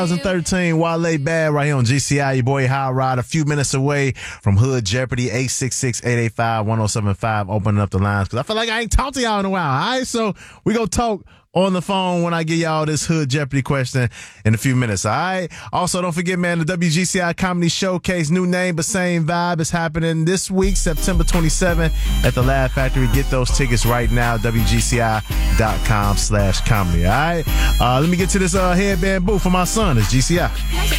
2013, Wale Bad right here on GCI. Your boy High Rod, a few minutes away from Hood Jeopardy. 866-885-1075. Opening up the lines because I feel like I ain't talked to y'all in a while. All right, so we go talk on the phone when I give y'all this Hood Jeopardy question in a few minutes, all right? Also, don't forget, man, the WGCI Comedy Showcase, new name but same vibe, is happening this week, September 27th at the Laugh Factory. Get those tickets right now, WGCI.com/comedy, all right? Let me get to this headband booth for my son. It's GCI.